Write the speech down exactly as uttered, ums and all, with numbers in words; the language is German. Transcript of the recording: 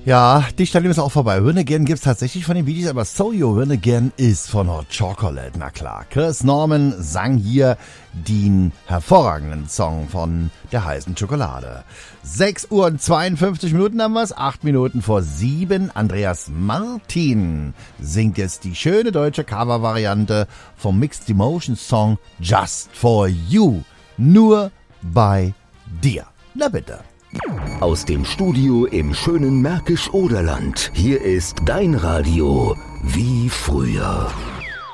Ja, die Stelle ist auch vorbei. Run Again gibt's tatsächlich von den Bee Gees, aber So You Run Again ist von Hot Chocolate. Na klar, Chris Norman sang hier den hervorragenden Song von der heißen Schokolade. sechs Uhr und zweiundfünfzig Minuten haben wir's, acht Minuten vor sieben. Andreas Martin singt jetzt die schöne deutsche Cover-Variante vom Mixed Emotion Song Just For You. Nur bei dir. Na bitte. Aus dem Studio im schönen Märkisch-Oderland. Hier ist dein Radio wie früher.